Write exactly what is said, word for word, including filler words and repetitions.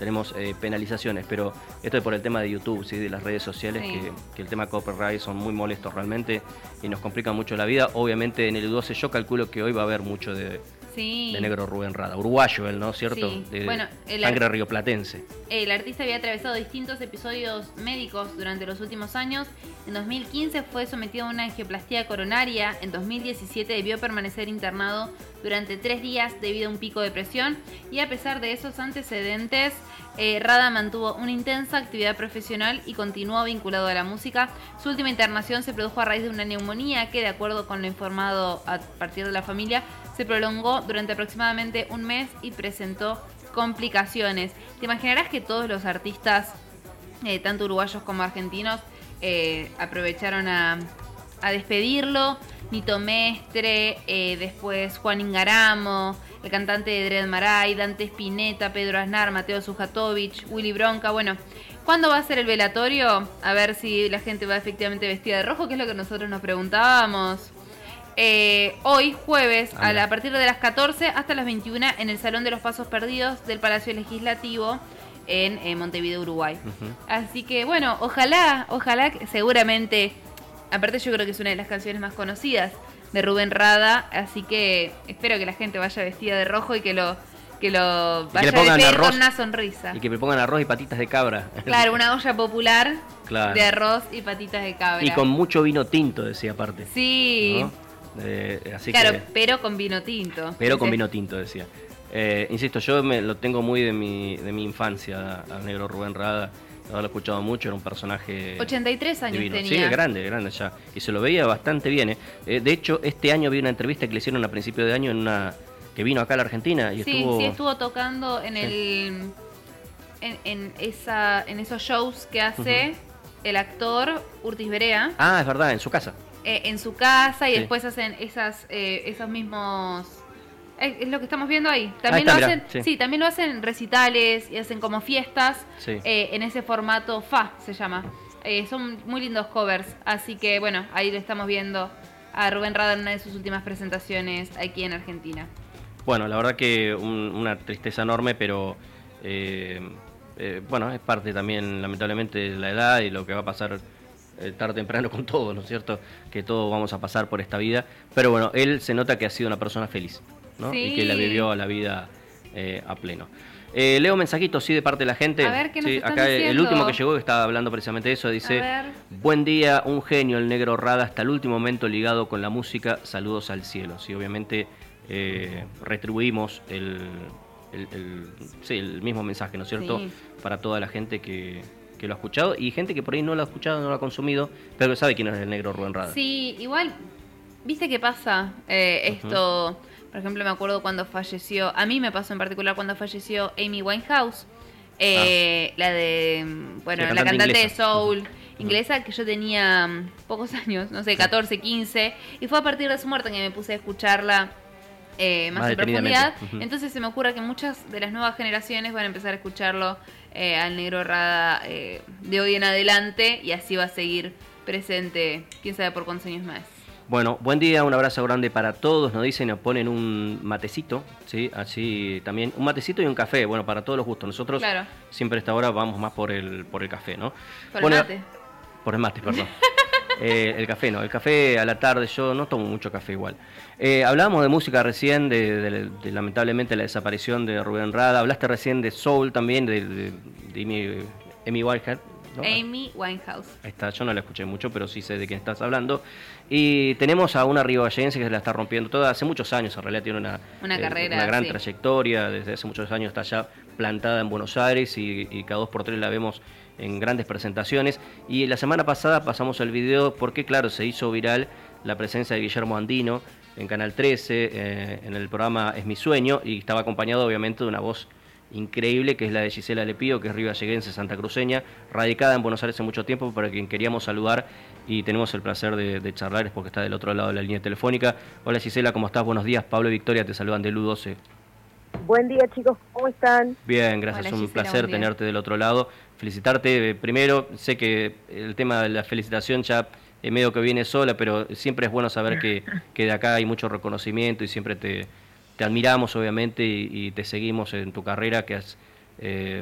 tenemos eh, penalizaciones, pero esto es por el tema de YouTube, ¿sí? De las redes sociales, Sí. que, que el tema copyright son muy molestos realmente y nos complican mucho la vida. Obviamente en el U doce yo calculo que hoy va a haber mucho de, Sí. de negro Rubén Rada, uruguayo él, ¿no? ¿Cierto? Sí. De, Bueno, el sangre ar- rioplatense. El artista había atravesado distintos episodios médicos durante los últimos años. En dos mil quince fue sometido a una angioplastía coronaria. En dos mil diecisiete debió permanecer internado durante tres días debido a un pico de presión. Y a pesar de esos antecedentes, eh, Rada mantuvo una intensa actividad profesional y continuó vinculado a la música. Su última internación se produjo a raíz de una neumonía que, de acuerdo con lo informado a partir de la familia, se prolongó durante aproximadamente un mes y presentó complicaciones. Te imaginarás que todos los artistas, eh, tanto uruguayos como argentinos, eh, aprovecharon a, a despedirlo. Nito Mestre, eh, después Juan Ingaramo, el cantante de Dred Maray, Dante Spinetta, Pedro Aznar, Mateo Sujatovich, Willy Bronca. Bueno, ¿cuándo va a ser el velatorio? A ver si la gente va efectivamente vestida de rojo, que es lo que nosotros nos preguntábamos. Eh, hoy, jueves, a, la, a partir de las catorce hasta las veintiuna, en el Salón de los Pasos Perdidos del Palacio Legislativo en eh, Montevideo, Uruguay. Uh-huh. Así que, bueno, ojalá, ojalá, que seguramente, aparte yo creo que es una de las canciones más conocidas de Rubén Rada, así que espero que la gente vaya vestida de rojo y que lo que lo vaya a despedir con una sonrisa. Y que me pongan arroz y patitas de cabra. Claro, una olla popular claro. de arroz y patitas de cabra. Y con mucho vino tinto, decía aparte. Sí. ¿No? Eh, así claro, que, pero con vino tinto. Pero con vino tinto, decía. Eh, insisto, yo me lo tengo muy de mi, de mi infancia, al negro Rubén Rada. Lo he escuchado mucho, era un personaje ochenta y tres años divino. tenía. Sí, grande, grande ya. Y se lo veía bastante bien. ¿eh? Eh, de hecho, este año vi una entrevista que le hicieron a principio de año en una que vino acá a la Argentina. Y sí, estuvo... sí, estuvo tocando en sí. el en, en, esa, en esos shows que hace uh-huh. el actor Urtis Berea. Ah, es verdad, en su casa. Eh, en su casa y sí. después hacen esas eh, esos mismos eh, es lo que estamos viendo ahí también ahí está, lo hacen mirá, sí. sí también lo hacen recitales y hacen como fiestas sí. eh, en ese formato Fa se llama eh, son muy lindos covers, así que bueno, ahí lo estamos viendo a Rubén Rada en una de sus últimas presentaciones aquí en Argentina. Bueno, la verdad que un, una tristeza enorme, pero eh, eh, bueno, es parte también lamentablemente de la edad y lo que va a pasar tarde o temprano con todo, ¿no es cierto? Que todos vamos a pasar por esta vida. Pero bueno, él se nota que ha sido una persona feliz, ¿no? Sí. Y que la vivió a la vida eh, a pleno. Eh, leo mensajitos, sí, de parte de la gente. A ver, ¿qué nos sí, están acá diciendo? El último que llegó estaba hablando precisamente de eso. Dice, buen día, un genio el negro Rada, hasta el último momento ligado con la música. Saludos al cielo. Sí, obviamente eh, retribuimos el, el, el, sí, el mismo mensaje, ¿no es cierto? Sí. Para toda la gente que... que lo ha escuchado y gente que por ahí no lo ha escuchado, no lo ha consumido, pero que sabe quién es el negro Rubén Rada. Sí, igual, ¿viste qué pasa? Eh, esto, uh-huh. por ejemplo, me acuerdo cuando falleció, a mí me pasó en particular cuando falleció Amy Winehouse, eh, ah. la de, bueno, sí, la, la cantante inglesa. de soul uh-huh. inglesa, que yo tenía pocos años, no sé, catorce, quince, y fue a partir de su muerte que me puse a escucharla eh, más, más en profundidad. Uh-huh. Entonces se me ocurre que muchas de las nuevas generaciones van a empezar a escucharlo Eh, al negro Rada eh, de hoy en adelante, y así va a seguir presente, quién sabe por cuántos años más. Bueno, buen día, un abrazo grande para todos, nos dicen, nos ponen un matecito, ¿sí? Así también, un matecito y un café, bueno, para todos los gustos. Nosotros claro. siempre a esta hora vamos más por el por el café, ¿no? Por bueno, el mate. Por el mate, perdón. eh, el café no, el café a la tarde, yo no tomo mucho café igual. Eh, hablábamos de música recién, de, de, de, de lamentablemente la desaparición de Rubén Rada, hablaste recién de soul también, de, de, de Amy, Amy Winehouse. ¿No? Amy Winehouse. Ahí está, yo no la escuché mucho, pero sí sé de quién estás hablando. Y tenemos a una ribayense que se la está rompiendo toda, hace muchos años, en realidad tiene una, una, eh, carrera, una gran sí. trayectoria, desde hace muchos años está ya plantada en Buenos Aires y, y cada dos por tres la vemos en grandes presentaciones. Y la semana pasada pasamos el video porque, claro, se hizo viral la presencia de Guillermo Andino en Canal trece, eh, en el programa Es mi sueño, y estaba acompañado obviamente de una voz increíble, que es la de Gisela Lepío, que es riballeguense, santacruceña, radicada en Buenos Aires hace mucho tiempo, para quien queríamos saludar y tenemos el placer de, de charlar, es porque está del otro lado de la línea telefónica. Hola Gisela, ¿cómo estás? Buenos días, Pablo y Victoria te saludan del U doce. Buen día chicos, ¿cómo están? Bien, gracias, Hola, un Gisela, placer tenerte del otro lado. Felicitarte eh, primero, sé que el tema de la felicitación ya es medio que viene sola, pero siempre es bueno saber que, que de acá hay mucho reconocimiento y siempre te, te admiramos obviamente y, y te seguimos en tu carrera, que has eh,